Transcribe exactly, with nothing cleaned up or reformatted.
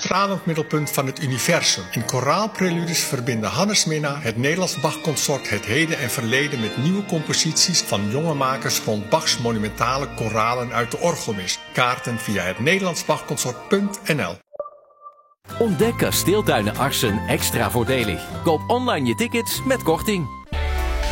stralend middelpunt van het universum. In koraalpreludes verbinden Hannes Minna, het Nederlands Bach-consort, het heden en verleden met nieuwe composities van jonge makers rond Bachs monumentale koralen uit de orgelmis. Kaarten via het nederlands bach-consort punt n l. Ontdek Kasteeltuinen Arsen extra voordelig. Koop online je tickets met korting.